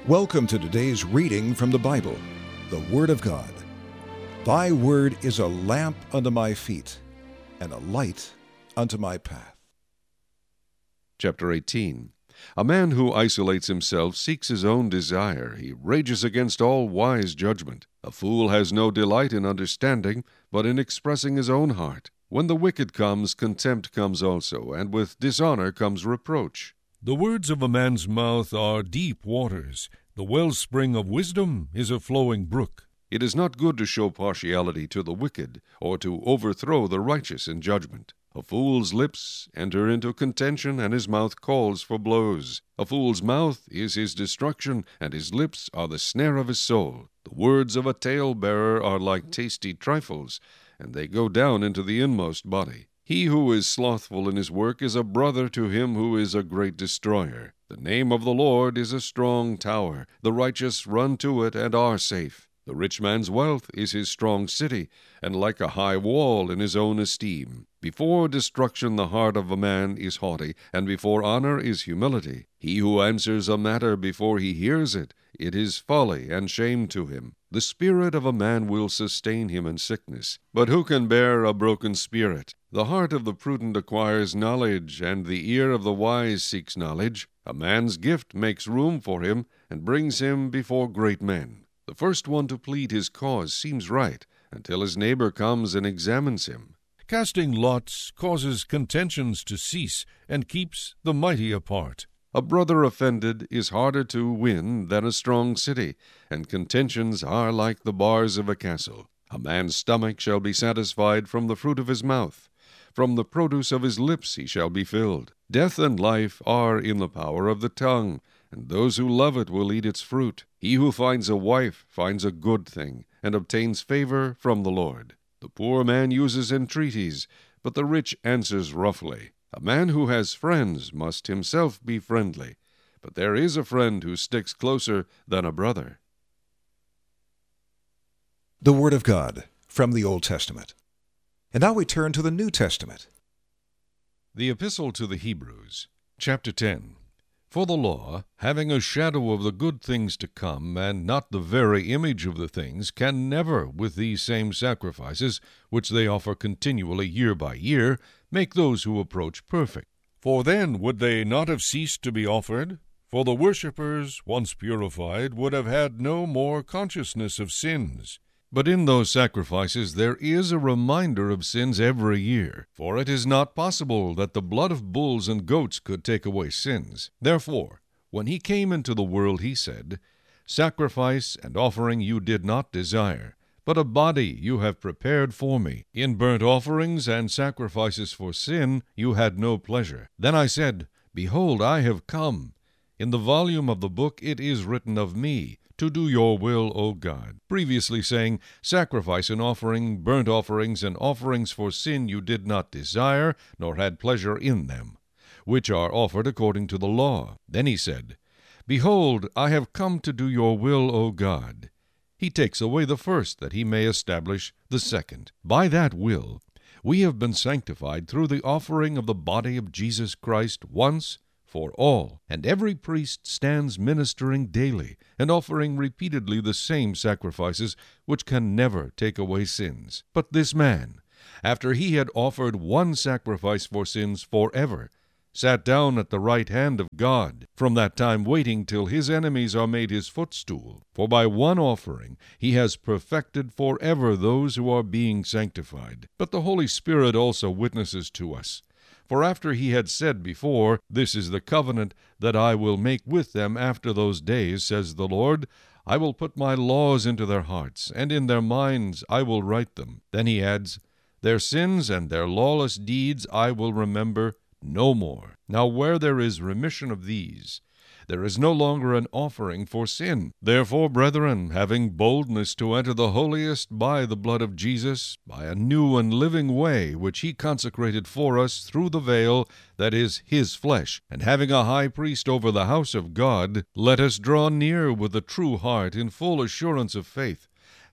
Welcome to today's reading from the Bible, the Word of God. Thy word is a lamp unto my feet, and a light unto my path. Chapter 18. A man who isolates himself seeks his own desire. He rages against all wise judgment. A fool has no delight in understanding, but in expressing his own heart. When the wicked comes, contempt comes also, and with dishonor comes reproach. The words of a man's mouth are deep waters. The wellspring of wisdom is a flowing brook. It is not good to show partiality to the wicked, or to overthrow the righteous in judgment. A fool's lips enter into contention, and his mouth calls for blows. A fool's mouth is his destruction, and his lips are the snare of his soul. The words of a talebearer are like tasty trifles, and they go down into the inmost body. He who is slothful in his work is a brother to him who is a great destroyer. The name of the Lord is a strong tower. The righteous run to it and are safe. The rich man's wealth is his strong city, and like a high wall in his own esteem. Before destruction the heart of a man is haughty, and before honor is humility. He who answers a matter before he hears it, it is folly and shame to him. The spirit of a man will sustain him in sickness, but who can bear a broken spirit? The heart of the prudent acquires knowledge, and the ear of the wise seeks knowledge. A man's gift makes room for him, and brings him before great men. The first one to plead his cause seems right, until his neighbor comes and examines him. Casting lots causes contentions to cease, and keeps the mighty apart. A brother offended is harder to win than a strong city, and contentions are like the bars of a castle. A man's stomach shall be satisfied from the fruit of his mouth. From the produce of his lips he shall be filled. Death and life are in the power of the tongue, and those who love it will eat its fruit. He who finds a wife finds a good thing, and obtains favor from the Lord. The poor man uses entreaties, but the rich answers roughly. A man who has friends must himself be friendly, but there is a friend who sticks closer than a brother. The Word of God from the Old Testament. And now we turn to the New Testament. The Epistle to the Hebrews, chapter 10. For the law, having a shadow of the good things to come, and not the very image of the things, can never, with these same sacrifices, which they offer continually year by year, make those who approach perfect. For then would they not have ceased to be offered? For the worshippers, once purified, would have had no more consciousness of sins. But in those sacrifices there is a reminder of sins every year, for it is not possible that the blood of bulls and goats could take away sins. Therefore, when he came into the world, he said, Sacrifice and offering you did not desire, but a body you have prepared for me. In burnt offerings and sacrifices for sin you had no pleasure. Then I said, Behold, I have come. In the volume of the book it is written of me, to do your will, O God. Previously saying, Sacrifice and offering, burnt offerings, and offerings for sin you did not desire, nor had pleasure in them, which are offered according to the law. Then he said, Behold, I have come to do your will, O God. He takes away the first, that he may establish the second. By that will we have been sanctified through the offering of the body of Jesus Christ once for all, and every priest stands ministering daily, and offering repeatedly the same sacrifices, which can never take away sins. But this man, after he had offered one sacrifice for sins forever, sat down at the right hand of God, from that time waiting till his enemies are made his footstool. For by one offering he has perfected forever those who are being sanctified. But the Holy Spirit also witnesses to us. For after he had said before, This is the covenant that I will make with them after those days, says the Lord, I will put my laws into their hearts, and in their minds I will write them. Then he adds, Their sins and their lawless deeds I will remember no more. Now where there is remission of these, there is no longer an offering for sin. Therefore, brethren, having boldness to enter the holiest by the blood of Jesus, by a new and living way, which he consecrated for us through the veil, that is, his flesh, and having a high priest over the house of God, let us draw near with a true heart in full assurance of faith,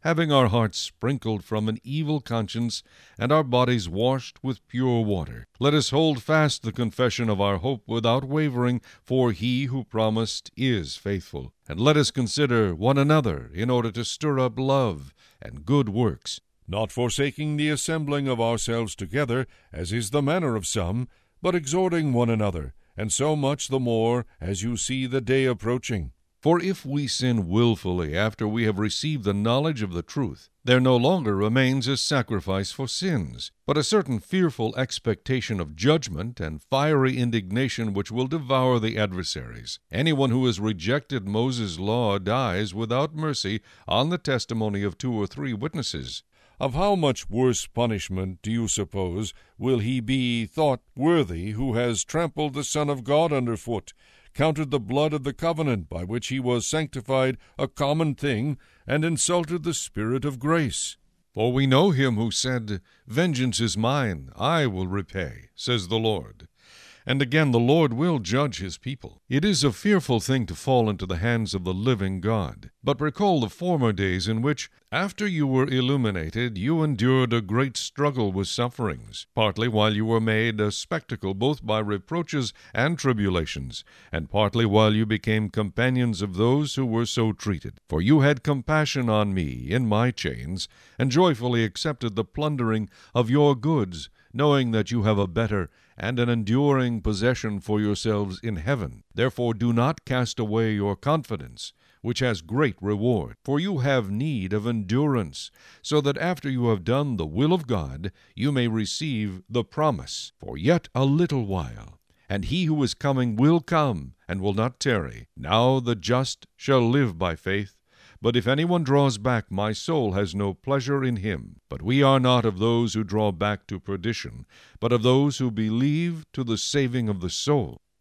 having our hearts sprinkled from an evil conscience, and our bodies washed with pure water. Let us hold fast the confession of our hope without wavering, for he who promised is faithful. And let us consider one another in order to stir up love and good works, not forsaking the assembling of ourselves together, as is the manner of some, but exhorting one another, and so much the more as you see the day approaching. For if we sin willfully after we have received the knowledge of the truth, there no longer remains a sacrifice for sins, but a certain fearful expectation of judgment and fiery indignation which will devour the adversaries. Anyone who has rejected Moses' law dies without mercy on the testimony of 2 or 3 witnesses. Of how much worse punishment, do you suppose, will he be thought worthy who has trampled the Son of God under foot, counted the blood of the covenant by which he was sanctified a common thing, and insulted the Spirit of grace? For we know him who said, "Vengeance is mine, I will repay, says the Lord." And again, the Lord will judge his people. It is a fearful thing to fall into the hands of the living God. But recall the former days in which, after you were illuminated, you endured a great struggle with sufferings, partly while you were made a spectacle both by reproaches and tribulations, and partly while you became companions of those who were so treated. For you had compassion on me in my chains, and joyfully accepted the plundering of your goods, knowing that you have a better and an enduring possession for yourselves in heaven. Therefore do not cast away your confidence, which has great reward. For you have need of endurance, so that after you have done the will of God, you may receive the promise. For yet a little while, and he who is coming will come, and will not tarry. Now the just shall live by faith. But if anyone draws back, my soul has no pleasure in him. But we are not of those who draw back to perdition, but of those who believe to the saving of the soul.